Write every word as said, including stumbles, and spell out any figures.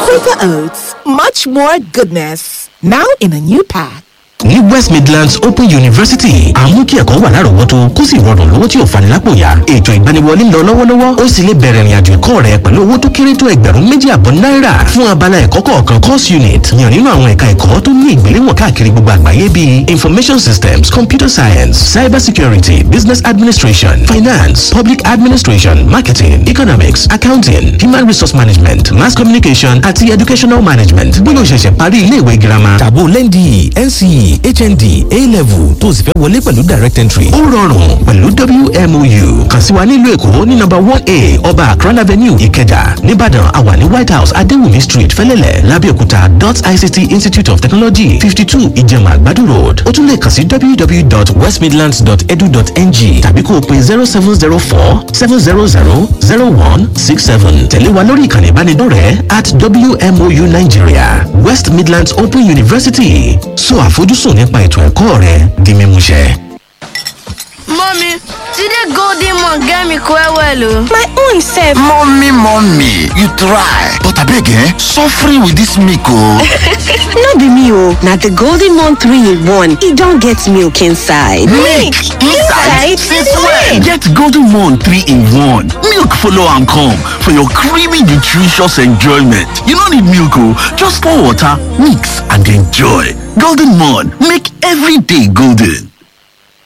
Quaker Oats, much more goodness. Now in a new pack. Ní West Midlands Open University àmú kí ẹ̀kọ́ wà lárọ̀ọ́wọ́tó kó sì rọrùn lówó tí ò fani lápò yá. Ètò ìgbaniwọlé ń lọ lọ́wọ́lọ́wọ́ ó sì lè bẹ̀rẹ̀ ìrìnàjò ẹ̀kọ́ rẹ pẹ̀lú owó tó kéré tó ẹgbẹ̀rún méjì àbọ̀ náírà fún abala ẹ̀kọ́ kọ̀ọ̀kan course unit yàn nínú àwọn ẹ̀ka ẹ̀kọ́ tó ní ìgbéléwọ̀n káàkiri gbogbo àgbáyé bíi information systems, computer science, cyber security, business administration, finance, public administration, marketing, economics, accounting, human resource management, mass communication àti educational management. Bóyá o ṣẹ̀ṣẹ̀ parí ilé ìwé girama tàbó lẹ́ndì N C E H N D A-level tó sì fẹ́ wọlé pẹ̀lú direct entry. Ó rọrùn pẹ̀lú W M O U. Kàn sí wa nílùú Èkó ní number one A Ọba Akran Avenue Ìkẹjà. Níbàdàn àwa ní White House Adéwùmí Street Fẹ́lẹ́lẹ̀ Lábẹ́òkúta dot I C T Institute of Technology fifty two Ìjẹ̀mà Àgbàdo Road. Ó tún lè kàn sí w w w dot west midlands dot edu dot n g tàbí kó o pè zero seven zero four seven zero zero zero one six seven. Tẹ̀lé wa lórí ìkànnì ìbánidọ́rẹ̀ẹ́ at W M O U Nigeria. West Midlands Open University. So àfojúsùn nípa ètò ẹ̀kọ́ rẹ di mímúṣẹ. Mommy, today Golden Mon get me quite well. My own self. Mommy, mommy, you try. But I beg, eh? Suffering with this milk, oh. No be me, oh. Now the Golden Mon three in one. It don't get milk inside. Milk inside? Since when? Get Golden Mon three in one. Milk follow and come for your creamy, nutritious enjoyment. You don't need milk, oh. Just pour water, mix, and enjoy. Golden Mon, make every day golden.